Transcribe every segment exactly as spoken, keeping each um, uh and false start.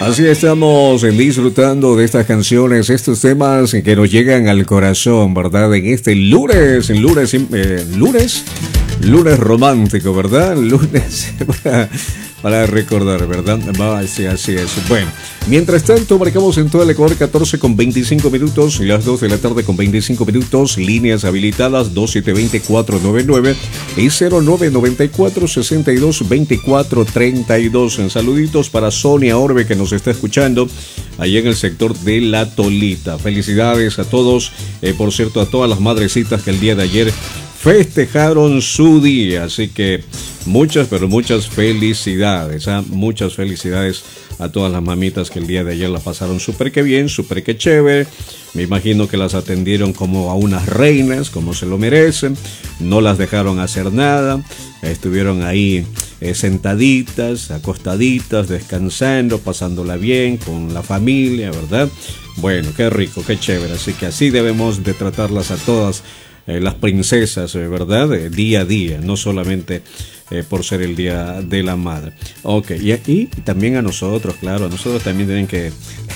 Así estamos disfrutando de estas canciones, estos temas que nos llegan al corazón, ¿verdad? En este lunes, en lunes, eh, lunes, lunes romántico, ¿verdad? Lunes para, para recordar, ¿verdad? Sí, así es. Bueno, mientras tanto, marcamos en todo el Ecuador catorce con veinticinco minutos, las dos de la tarde con veinticinco minutos, líneas habilitadas dos siete dos cero, cuatro nueve nueve y cero nueve nueve cuatro, seis dos dos cuatro tres dos. En saluditos para Sonia Orbe, que nos está escuchando allá en el sector de La Tolita. Felicidades a todos, eh, por cierto, a todas las madrecitas que el día de ayer festejaron su día, así que muchas, pero muchas felicidades, ¿eh? Muchas felicidades a todas las mamitas que el día de ayer la pasaron súper que bien, súper que chévere. Me imagino que las atendieron como a unas reinas, como se lo merecen, no las dejaron hacer nada, estuvieron ahí eh, sentaditas, acostaditas, descansando, pasándola bien con la familia, ¿verdad? Bueno, qué rico, qué chévere, así que así debemos de tratarlas a todas. Eh, las princesas, eh, ¿verdad? Eh, día a día, no solamente eh, por ser el Día de la Madre. Ok, y, y también a nosotros, claro, a nosotros también tienen que...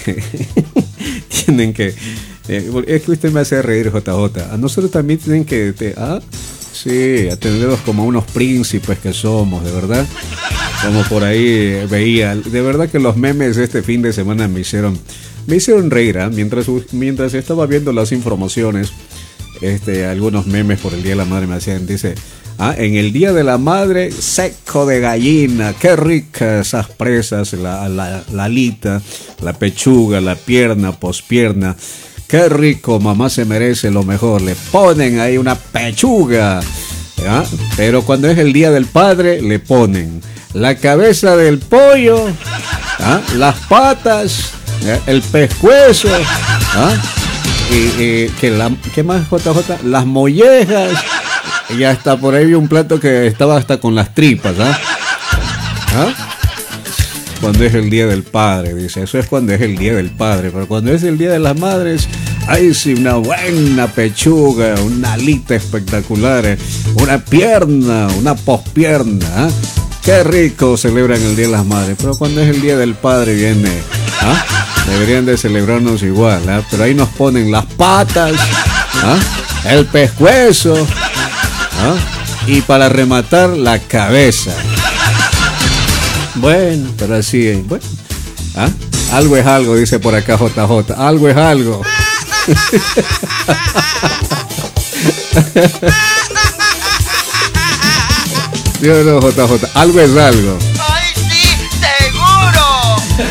tienen que... Eh, es que usted me hace reír, J J. A nosotros también tienen que... Te, ah, sí, atenderlos como unos príncipes que somos, de verdad. Como por ahí eh, veía. De verdad que los memes de este fin de semana me hicieron... Me hicieron reír, ¿eh? Mientras, mientras estaba viendo las informaciones... Este, algunos memes por el Día de la Madre me hacían, dice, ah, en el Día de la Madre, seco de gallina, qué ricas esas presas, la, la, la alita, la pechuga, la pierna, pospierna, qué rico, mamá se merece lo mejor, le ponen ahí una pechuga, ¿ah? Pero cuando es el Día del Padre, le ponen la cabeza del pollo, ¿ah? Las patas, ¿eh? El pescuezo, ¿ah? Y, y que la, ¿qué más, J J? Las mollejas. Y hasta por ahí vi un plato que estaba hasta con las tripas, ¿ah? ¿Ah? Cuando es el Día del Padre, dice. Eso es cuando es el Día del Padre. Pero cuando es el Día de las Madres, ay, sí, una buena pechuga, una alita espectacular, una pierna, una pospierna, ¿ah? Qué rico celebran el Día de las Madres. Pero cuando es el Día del Padre viene, ¿ah? Deberían de celebrarnos igual, ¿eh? Pero ahí nos ponen las patas, ¿ah? El pescuezo, ¿ah? Y para rematar la cabeza. Bueno, pero así, bueno, ¿ah? Algo es algo, dice por acá J J. Algo es algo. Yo no, J J. Algo es algo. ¡Ay, sí! ¡Seguro!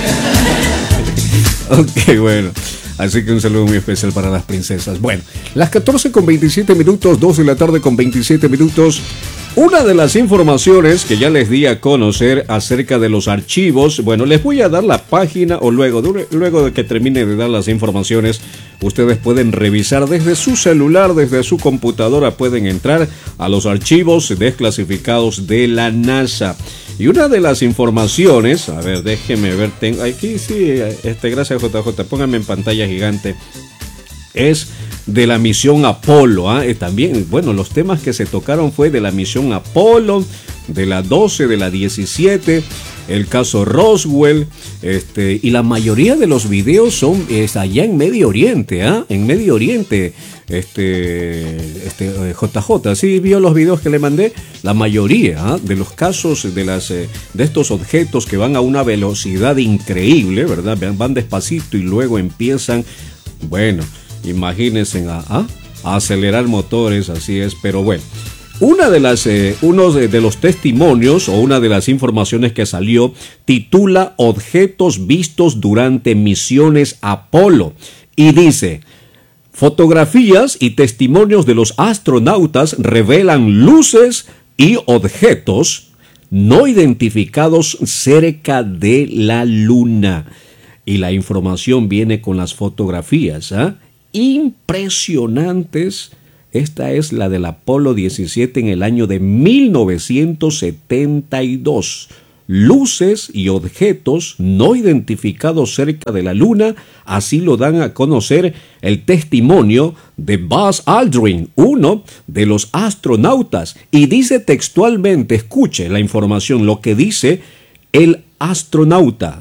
Ok, bueno, así que un saludo muy especial para las princesas. Bueno, las catorce con veintisiete minutos, dos de la tarde con veintisiete minutos. Una de las informaciones que ya les di a conocer acerca de los archivos, bueno, les voy a dar la página o luego, luego de que termine de dar las informaciones, ustedes pueden revisar desde su celular, desde su computadora, pueden entrar a los archivos desclasificados de la NASA. Y una de las informaciones, a ver, déjeme ver, tengo aquí sí, este, gracias J J, pónganme en pantalla gigante, es de la misión Apolo, ¿eh? También, bueno, los temas que se tocaron fue de la misión Apolo, de la doce, de la diecisiete, el caso Roswell, este, y la mayoría de los videos son es allá en Medio Oriente, ¿ah? ¿eh? En Medio Oriente, este, este, J J, sí vio los videos que le mandé, la mayoría ¿eh? de los casos de las eh, de estos objetos que van a una velocidad increíble, ¿verdad? Van despacito y luego empiezan, bueno, imagínense a, a, a acelerar motores, así es, pero bueno. Una de las, eh, uno de, de los testimonios o una de las informaciones que salió titula Objetos vistos durante misiones Apolo y dice: fotografías y testimonios de los astronautas revelan luces y objetos no identificados cerca de la Luna. Y la información viene con las fotografías, ¿eh? Impresionantes. Esta es la del Apolo diecisiete en el año de mil novecientos setenta y dos. Luces y objetos no identificados cerca de la Luna, así lo dan a conocer el testimonio de Buzz Aldrin, uno de los astronautas, y dice textualmente, escuche la información, lo que dice el astronauta.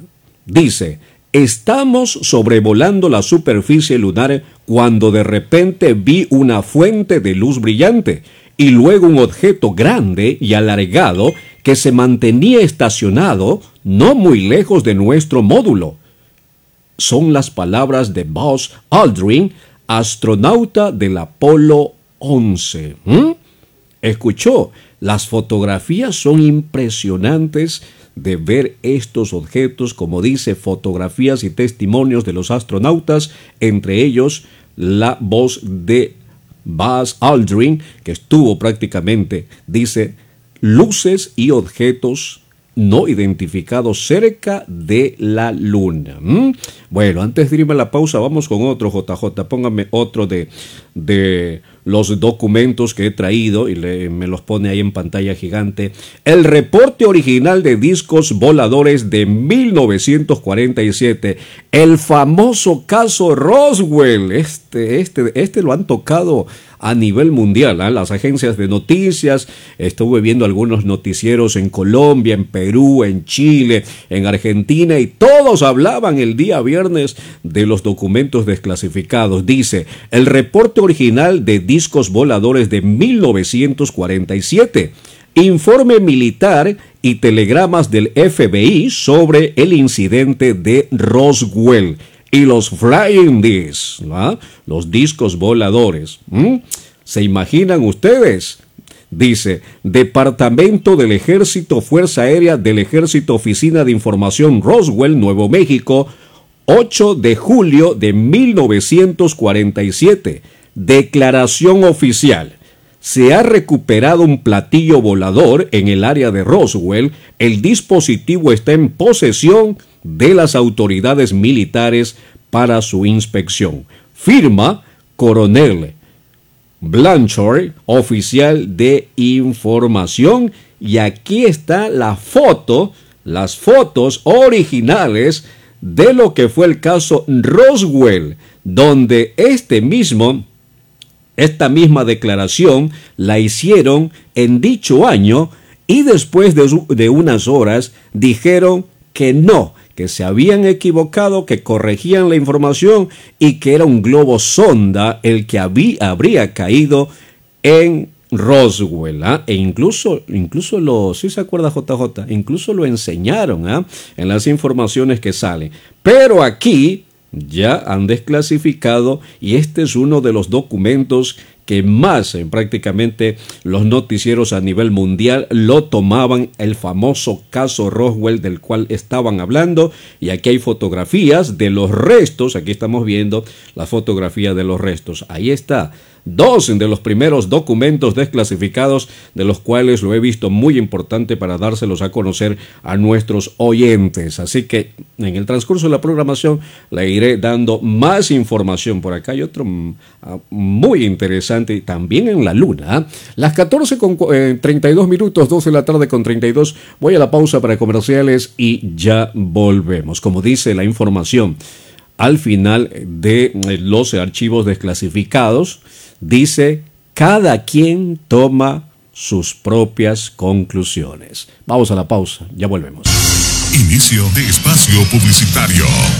Dice, estamos sobrevolando la superficie lunar cuando de repente vi una fuente de luz brillante y luego un objeto grande y alargado que se mantenía estacionado no muy lejos de nuestro módulo. Son las palabras de Buzz Aldrin, astronauta del Apolo once. ¿Mm? ¿Escuchó? Las fotografías son impresionantes de ver estos objetos, como dice, fotografías y testimonios de los astronautas, entre ellos la voz de Buzz Aldrin, que estuvo prácticamente, dice, luces y objetos no identificados cerca de la luna. ¿Mm? Bueno, antes de irme a la pausa, vamos con otro, J J. Póngame otro de, de los documentos que he traído y le, me los pone ahí en pantalla gigante. El reporte original de discos voladores de mil novecientos cuarenta y siete. El famoso caso Roswell. Este, este, este lo han tocado a nivel mundial, ¿eh? Las agencias de noticias, estuve viendo algunos noticieros en Colombia, en Perú, en Chile, en Argentina, y todos hablaban el día viernes de los documentos desclasificados. Dice, el reporte original de discos voladores de mil novecientos cuarenta y siete, informe militar y telegramas del F B I sobre el incidente de Roswell y los Flying Discs, ¿no? Los discos voladores. ¿Mm? ¿Se imaginan ustedes? Dice, Departamento del Ejército, Fuerza Aérea del Ejército, Oficina de Información Roswell, Nuevo México, ocho de julio de mil novecientos cuarenta y siete. Declaración oficial. Se ha recuperado un platillo volador en el área de Roswell. El dispositivo está en posesión de las autoridades militares para su inspección. Firma Coronel Blanchard, oficial de información. Y aquí está la foto, las fotos originales de lo que fue el caso Roswell, donde este mismo, esta misma declaración la hicieron en dicho año y después de, de unas horas dijeron que no, que se habían equivocado, que corregían la información y que era un globo sonda el que había, habría caído en Roswell. ¿eh? E incluso, incluso lo, ¿sí se acuerda J J? Incluso lo enseñaron ¿eh? en las informaciones que salen. Pero aquí ya han desclasificado y este es uno de los documentos que más en prácticamente los noticieros a nivel mundial lo tomaban, el famoso caso Roswell del cual estaban hablando. Y aquí hay fotografías de los restos, aquí estamos viendo la fotografía de los restos, ahí está. Dos de los primeros documentos desclasificados, de los cuales lo he visto muy importante para dárselos a conocer a nuestros oyentes. Así que en el transcurso de la programación le iré dando más información. Por acá hay otro muy interesante, también en la luna. Las catorce con treinta y dos minutos, doce de la tarde con treinta y dos. Voy a la pausa para comerciales y ya volvemos. Como dice la información, al final de los archivos desclasificados, dice, cada quien toma sus propias conclusiones. Vamos a la pausa, ya volvemos. Inicio de espacio publicitario.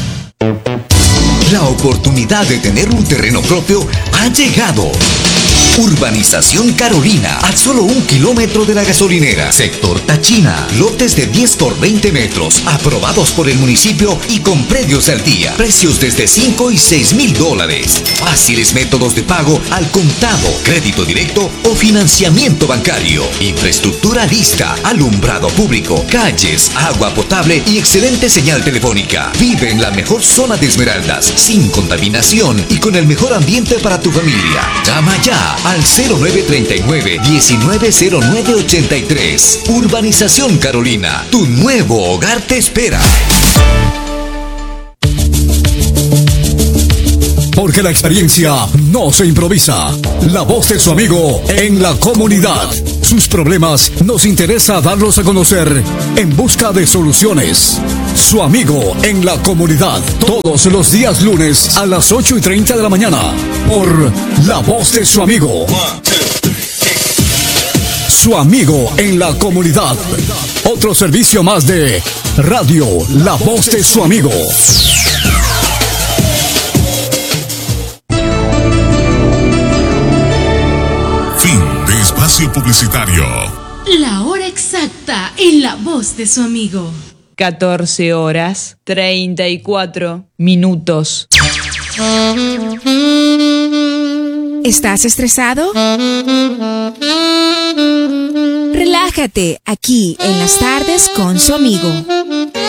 La oportunidad de tener un terreno propio ha llegado. Urbanización Carolina, a solo un kilómetro de la gasolinera. Sector Tachina, lotes de diez por veinte metros, aprobados por el municipio y con predios al día. Precios desde cinco y seis mil dólares. Fáciles métodos de pago al contado, crédito directo o financiamiento bancario. Infraestructura lista, alumbrado público, calles, agua potable y excelente señal telefónica. Vive en la mejor zona de Esmeraldas, sin contaminación y con el mejor ambiente para tu familia. Llama ya al cero nueve treinta y nueve, diecinueve cero nueve ochenta y tres. Urbanización Carolina, tu nuevo hogar te espera. Porque la experiencia no se improvisa. La voz de su amigo en la comunidad. Sus problemas nos interesa darlos a conocer en busca de soluciones. Su amigo en la comunidad. Todos los días lunes a las ocho y treinta de la mañana. Por La Voz de su Amigo. su amigo en la comunidad. Otro servicio más de Radio La Voz de su amigo. Fin de espacio publicitario. La hora exacta en La Voz de su amigo. catorce horas treinta y cuatro minutos. ¿Estás estresado? Relájate aquí en las tardes con su amigo.